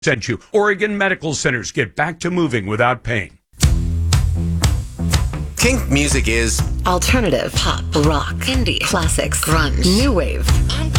sent you. Oregon Medical Centers. Get back to moving without pain. Kink music is alternative, pop, rock, indie, classics, grunge, new wave,